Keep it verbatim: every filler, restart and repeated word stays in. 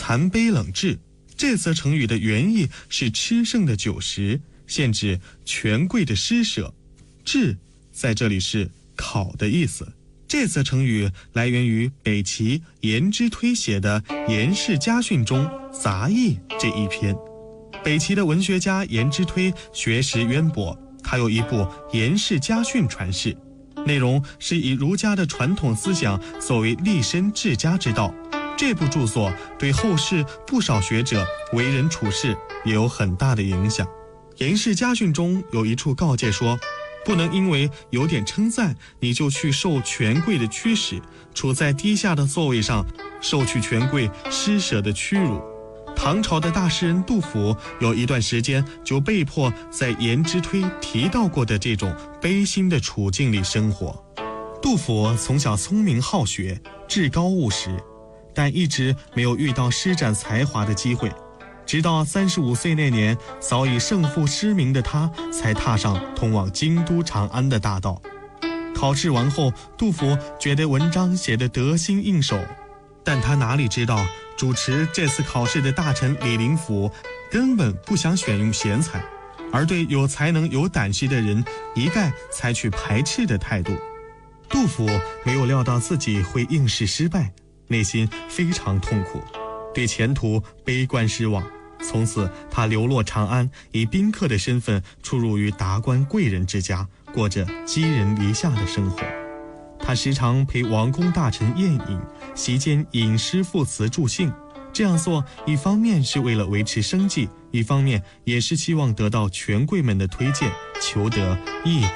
残杯冷炙。这则成语的原意是吃剩的酒食，现指权贵的施舍。炙在这里是烤的意思。这则成语来源于北齐颜之推写的《颜氏家训》中杂役这一篇。北齐的文学家颜之推学识渊博，他有一部《颜氏家训》传世，内容是以儒家的传统思想作为立身治家之道。这部著作对后世不少学者为人处事也有很大的影响。颜氏家训中有一处告诫说，不能因为有点称赞你就去受权贵的驱使，处在低下的座位上受取权贵施舍的屈辱。唐朝的大诗人杜甫有一段时间就被迫在颜之推提到过的这种悲心的处境里生活。杜甫从小聪明好学，志高务实，但一直没有遇到施展才华的机会。直到三十五岁那年，早已胜负失明的他才踏上通往京都长安的大道。考试完后，杜甫觉得文章写得得心应手，但他哪里知道主持这次考试的大臣李林甫根本不想选用贤才，而对有才能有胆识的人一概采取排斥的态度。杜甫没有料到自己会应试失败，内心非常痛苦，对前途悲观失望。从此他流落长安，以宾客的身份出入于达官贵人之家，过着寄人篱下的生活。他时常陪王公大臣宴饮，席间吟诗赋词助兴。这样做一方面是为了维持生计，一方面也是希望得到权贵们的推荐，求得一